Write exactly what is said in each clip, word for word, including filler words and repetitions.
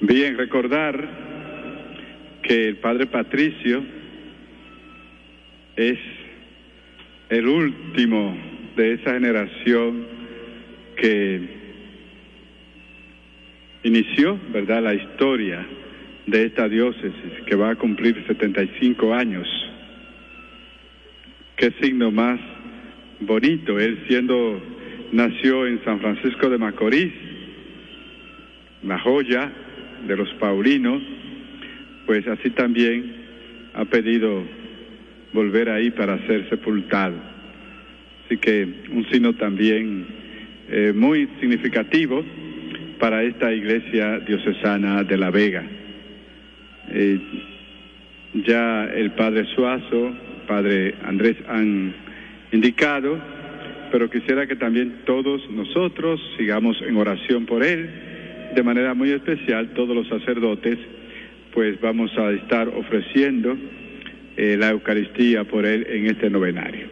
Bien, recordar que el padre Patricio es el último de esa generación que inició, ¿verdad?, la historia de esta diócesis, que va a cumplir setenta y cinco años. Qué signo más bonito, él siendo, nació en San Francisco de Macorís, la joya de los paulinos, pues así también ha pedido volver ahí para ser sepultado. Así que un signo también eh, muy significativo para esta iglesia diocesana de La Vega. Eh, ya el padre Suazo, padre Andrés han indicado, pero quisiera que también todos nosotros sigamos en oración por él, de manera muy especial todos los sacerdotes, pues vamos a estar ofreciendo eh, la Eucaristía por él en este novenario.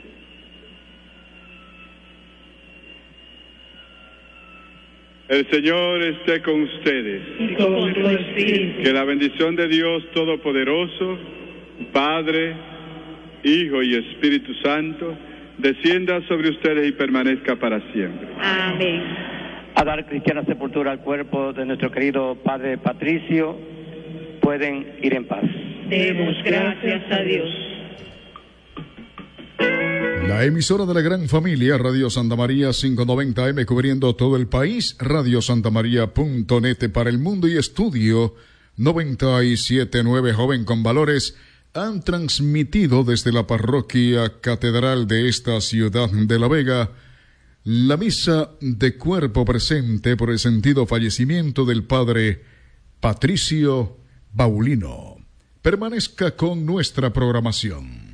El Señor esté con ustedes. Y con tu espíritu. Que la bendición de Dios Todopoderoso, Padre, Hijo y Espíritu Santo, descienda sobre ustedes y permanezca para siempre. Amén. A dar cristiana sepultura al cuerpo de nuestro querido Padre Patricio. Pueden ir en paz. Demos gracias a Dios. La emisora de la gran familia, Radio Santa María quinientos noventa eme, cubriendo todo el país, radio santa maría punto net para el mundo y estudio noventa y siete punto nueve Joven con Valores, han transmitido desde la parroquia catedral de esta ciudad de La Vega la misa de cuerpo presente por el sentido fallecimiento del padre Patricio Paulino. Permanezca con nuestra programación.